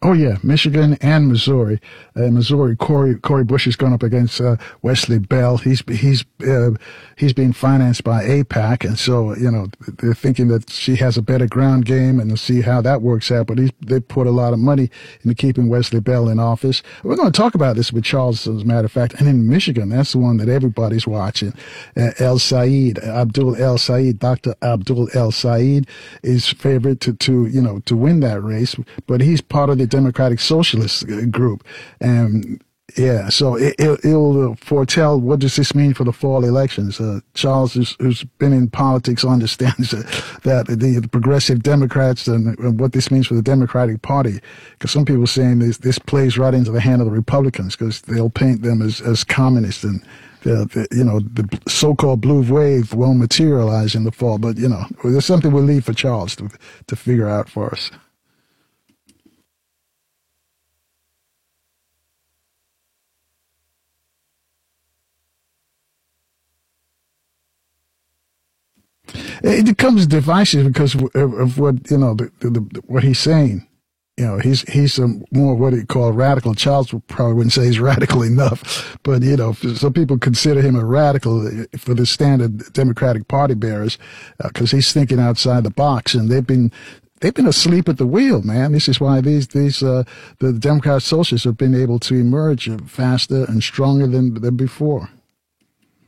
Oh yeah, Michigan and Missouri. Missouri, Corey Bush is going up against Wesley Bell. He's being financed by AIPAC, and so they're thinking that she has a better ground game, and they'll see how that works out. But they put a lot of money into keeping Wesley Bell in office. We're going to talk about this with Charles, as a matter of fact, and in Michigan, that's the one that everybody's watching. Dr. Abdul El Said is favored to win that race, but he's part of the Democratic Socialist group. And yeah, so it'll foretell what does this mean for the fall elections. Charles, who's been in politics, understands that the progressive Democrats and what this means for the Democratic Party. Because some people are saying this plays right into the hand of the Republicans because they'll paint them as communists, and the so-called blue wave won't materialize in the fall. But there's something we'll leave for Charles to figure out for us. It becomes divisive because of what what he's saying. He's more what he call radical. Charles probably wouldn't say he's radical enough, but some people consider him a radical for the standard Democratic Party bearers because he's thinking outside the box, and they've been asleep at the wheel, man. This is why the Democrat Socialists have been able to emerge faster and stronger than before.